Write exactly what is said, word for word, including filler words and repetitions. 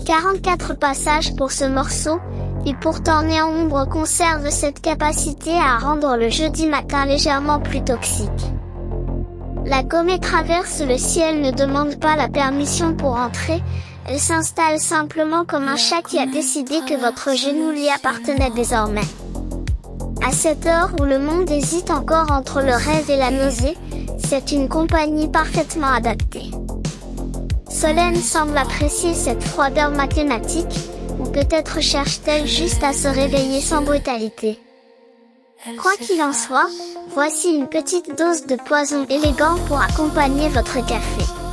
quarante-quatre passages pour ce morceau, et pourtant Néombre conserve cette capacité à rendre le jeudi matin légèrement plus toxique. La comète traverse le ciel, ne demande pas la permission pour entrer, elle s'installe simplement comme un chat qui a décidé que votre genou lui appartenait désormais. À cette heure où le monde hésite encore entre le rêve et la nausée, c'est une compagnie parfaitement adaptée. Solène semble apprécier cette froideur mathématique, ou peut-être cherche-t-elle juste à se réveiller sans brutalité. Quoi qu'il en soit, voici une petite dose de poison élégant pour accompagner votre café.